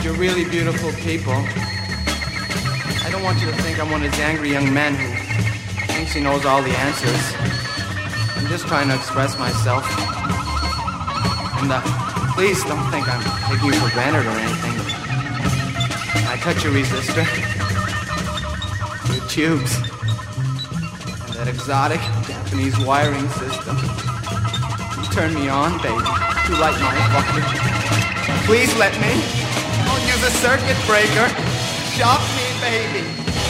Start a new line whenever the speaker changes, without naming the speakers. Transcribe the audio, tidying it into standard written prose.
You're really beautiful people. I don't want you to think I'm one of these angry young men who thinks he knows all the answers. I'm just trying to express myself. And please don't think I'm taking you for granted or anything. I touch your resistor, your tubes, and that exotic Japanese wiring system. You turn me on, baby. You light my fire. Please let me. Don't use a circuit breaker. Shock me, baby.